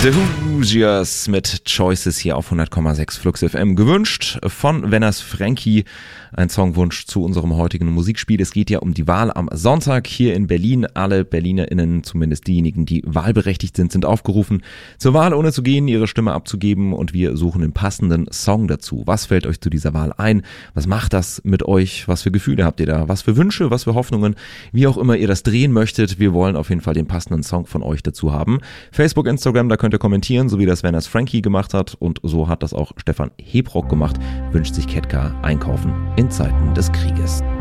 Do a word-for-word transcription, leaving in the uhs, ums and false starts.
The Hoosiers mit Choices hier auf hundert Komma sechs Flux F M. Gewünscht von Wenners Frankie. Ein Songwunsch zu unserem heutigen Musikspiel. Es geht ja um die Wahl am Sonntag hier in Berlin. Alle BerlinerInnen, zumindest diejenigen, die wahlberechtigt sind, sind aufgerufen, zur Wahl ohne zu gehen, ihre Stimme abzugeben, und wir suchen den passenden Song dazu. Was fällt euch zu dieser Wahl ein? Was macht das mit euch? Was für Gefühle habt ihr da? Was für Wünsche? Was für Hoffnungen? Wie auch immer ihr das drehen möchtet. Wir wollen auf jeden Fall den passenden Song von euch dazu haben. Facebook, Instagram, da könnt ihr kommentieren, so wie das Wenners Frankie gemacht hat, und so hat das auch Stefan Hebrock gemacht. Wünscht sich Ketka einkaufen in Zeiten des Krieges.